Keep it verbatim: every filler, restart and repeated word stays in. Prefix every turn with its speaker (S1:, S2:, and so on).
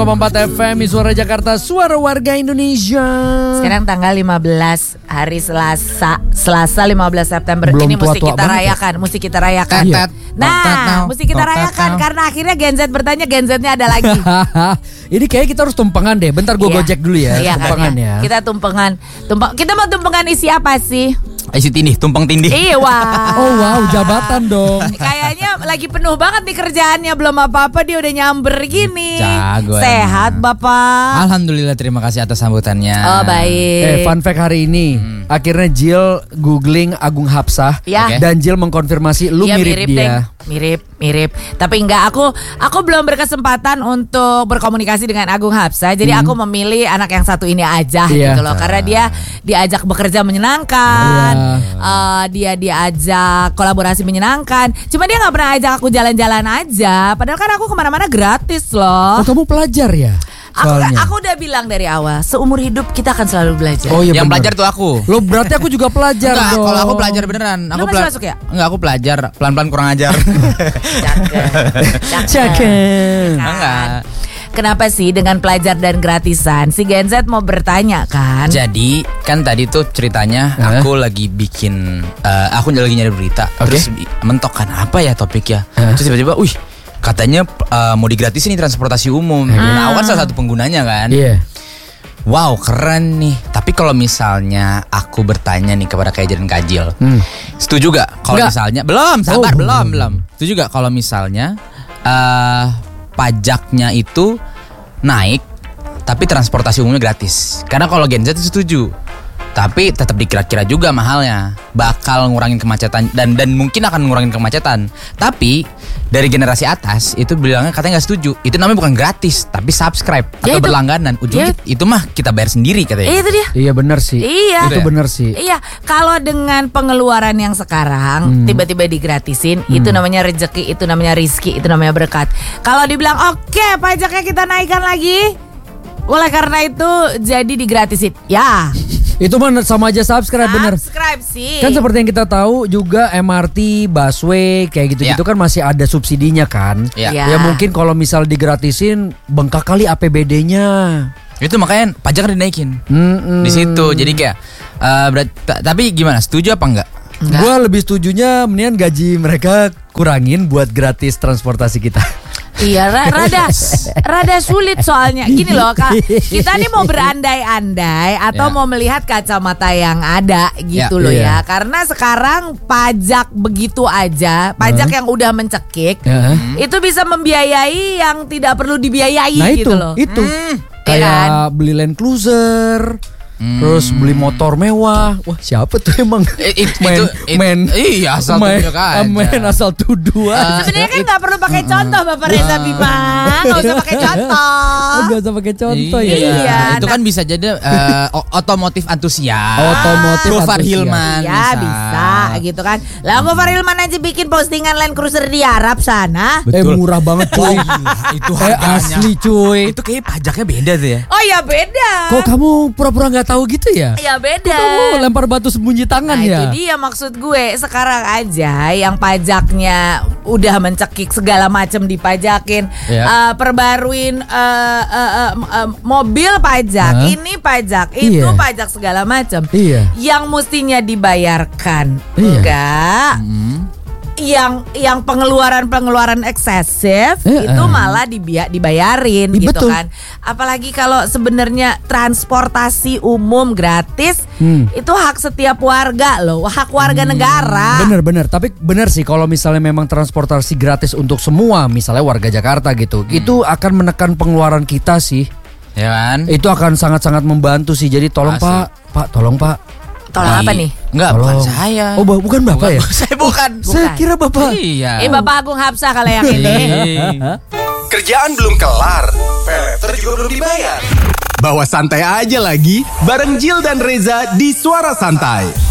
S1: empat F M, Suara Jakarta, Suara Warga Indonesia.
S2: Sekarang tanggal lima belas, hari Selasa, Selasa lima belas September.
S1: Belum
S2: ini mesti
S1: tua-tua
S2: kita
S1: banget
S2: rayakan, mesti kita rayakan.
S1: Iya.
S2: Nah, mesti kita rayakan karena akhirnya Gen Z bertanya, Gen Z-nya ada lagi.
S1: Ini kayak kita harus tumpengan deh. Bentar gue
S2: Iya.
S1: gojek dulu ya.
S2: Iya,
S1: Tumpengan
S2: kan,
S1: ya.
S2: Kita tumpengan, tumpeng. Kita mau tumpengan isi apa sih?
S3: Isi tindih, tumpeng tindih.
S2: Iya, wah.
S1: Oh wow, jabatan dong.
S2: Kayaknya lagi penuh banget nih kerjaannya, belum apa-apa dia udah nyamber gini.
S3: Jago
S2: Sehat
S3: emang.
S2: Bapak.
S3: Alhamdulillah, terima kasih atas sambutannya.
S2: Oh baik.
S1: Eh, fun fact hari ini, akhirnya Jill googling Agung Hapsah
S2: Ya.
S3: Oke.
S1: dan Jill mengkonfirmasi lu
S2: Iya,
S1: mirip, dia.
S2: Deng. Mirip, mirip. Tapi enggak, aku aku belum berkesempatan untuk berkomunikasi dengan Agung Hapsah. Jadi aku memilih anak yang satu ini aja
S1: Iya.
S2: gitu loh. Karena dia diajak bekerja menyenangkan.
S1: Iya.
S2: Eh, dia diajak kolaborasi menyenangkan. Cuma dia nggak pernah ajak aku jalan-jalan aja. Padahal kan aku kemana-mana gratis loh.
S1: Oh, kamu pelajar ya?
S2: Aku,
S1: Soalnya.
S2: aku udah bilang dari awal, seumur hidup kita akan selalu belajar.
S1: Oh iya
S3: Yang
S1: bener.
S3: pelajar tuh aku.
S1: Lo berarti aku juga pelajar
S3: Enggak,
S1: dong.
S3: kalau aku pelajar beneran. Aku
S2: Lu masih masuk ya?
S3: Enggak, aku pelajar. Pelan-pelan kurang ajar.
S2: Cakep.
S1: Cakep.
S2: Kan?
S3: Enggak.
S2: Kenapa sih dengan pelajar dan gratisan si Gen Z mau bertanya kan?
S3: Jadi kan tadi tuh ceritanya
S1: Hah?
S3: aku lagi bikin, eh, aku lagi nyari berita.
S1: Oke.
S3: Terus bi- mentok kan apa ya topiknya.
S1: Hah?
S3: Terus tiba-tiba, wih katanya eh, mau digratisin nih transportasi umum. Nah aku kan salah satu penggunanya kan.
S1: Iya.
S3: Wow keren nih. Tapi kalau misalnya aku bertanya nih kepada Kajar dan Kajil,
S1: Hmm.
S3: setuju gak kalau
S1: Enggak.
S3: misalnya belum sabar
S1: Oh,
S3: belum
S1: belum.
S3: belum setuju gak kalau misalnya eh pajaknya itu naik tapi transportasi umumnya gratis? Karena kalau Gen Z itu setuju, tapi tetap dikira-kira juga mahalnya, bakal ngurangin kemacetan dan dan mungkin akan ngurangin kemacetan. Tapi dari generasi atas itu bilangnya katanya nggak setuju. Itu namanya bukan gratis tapi subscribe
S2: Ya
S3: atau
S2: itu.
S3: berlangganan. Ujungnya
S2: Ya.
S3: itu mah kita bayar sendiri katanya.
S2: Eh, itu dia.
S1: Iya benar sih.
S2: Iya.
S1: Itu benar sih.
S2: Iya, kalau dengan pengeluaran yang sekarang
S1: Hmm.
S2: tiba-tiba digratisin, itu namanya rezeki, itu namanya rizki, itu namanya berkat. Kalau dibilang oke pajaknya kita naikkan lagi, oleh karena itu jadi digratisin, ya.
S1: Itu mah sama aja subscribe bener.
S2: Subscribe sih.
S1: Kan seperti yang kita tahu juga M R T, busway kayak gitu-gitu
S3: Ya.
S1: kan masih ada subsidinya kan.
S3: Ya.
S2: Ya.
S1: Ya mungkin kalau misal digratisin bengkak kali A P B D-nya.
S3: Itu makanya pajak kan dinaikin.
S1: Mm-mm.
S3: Di situ. Jadi kayak eh, berat- ta- tapi gimana? Setuju apa enggak?
S1: Gua lebih setujunya mendingan gaji mereka kurangin buat gratis transportasi kita.
S2: Iya, ra- rada rada sulit soalnya. Gini loh, Kak. Kita nih mau berandai-andai atau
S3: Ya.
S2: mau melihat kacamata yang ada gitu
S3: Ya.
S2: loh
S1: Iya.
S2: ya. Karena sekarang pajak begitu aja, pajak yang udah mencekik,
S1: Ya.
S2: itu bisa membiayai yang tidak perlu dibiayai
S1: Nah
S2: gitu
S1: itu,
S2: loh.
S1: itu
S3: Hmm.
S1: kayak
S2: Iya kan?
S1: beli Land Cruiser, terus beli motor mewah. Wah siapa tuh emang?
S3: Eh, it-
S1: men,
S3: itu- it-
S1: men,
S3: iya, asal
S1: men,
S3: tuduh aja.
S1: men asal tuduh aja.
S2: Sebenarnya kan nggak perlu pakai contoh Bapak Reza Bima, nggak usah pakai contoh.
S1: Gak usah pakai contoh ya.
S2: Iya.
S3: Itu
S2: nah-
S3: kan bisa jadi eh, o- otomotif antusias.
S1: Otomotif
S3: Gofar
S1: antusias.
S3: Hilman.
S2: Ya bisa gitu kan. Lah Gofar Hilman aja bikin postingan Land Cruiser di Arab sana.
S1: Eh
S3: Betul.
S1: murah banget cuy.
S3: Itu
S1: Eh
S3: harganya.
S1: asli cuy.
S3: Itu kayak pajaknya beda tuh ya.
S2: Oh ya beda.
S1: Kok kamu pura-pura nggak tahu gitu ya?
S2: Ya beda.
S1: Kamu lempar batu sembunyi tangan
S2: Nah
S1: ya?
S2: itu dia maksud gue. Sekarang aja yang pajaknya udah mencekik segala macam dipajakin,
S3: Ya.
S2: Eh, perbaruin eh, eh, eh, eh, mobil pajak,
S1: Hah?
S2: ini pajak, itu
S1: Iya.
S2: pajak segala macam.
S1: Iya.
S2: Yang mestinya dibayarkan
S1: Iya.
S2: enggak. Yang yang pengeluaran-pengeluaran eksesif
S1: Eh,
S2: itu
S1: eh.
S2: malah dibia- dibayarin
S1: Iya,
S2: gitu
S1: betul.
S2: kan. Apalagi kalau sebenarnya transportasi umum gratis,
S1: Hmm.
S2: itu hak setiap warga loh, hak warga negara.
S1: Bener-bener, tapi bener sih kalau misalnya memang transportasi gratis untuk semua, misalnya warga Jakarta gitu, itu akan menekan pengeluaran kita sih.
S3: Ya kan?
S1: Itu akan sangat-sangat membantu sih. Jadi tolong
S3: Asli.
S1: Pak, Pak tolong Pak.
S2: Tolong apa nih?
S3: Enggak, bukan
S1: Tolong.
S3: saya.
S1: Oh bu- bukan Bapak ya?
S3: Saya bukan.
S1: Saya kira Bapak.
S3: Iya.
S2: Eh Bapak Agung Hapsah kalau yang ini.
S4: Kerjaan belum kelar, peleter juga belum dibayar. Bawa santai aja lagi, bareng Jill dan Reza di Suara Santai.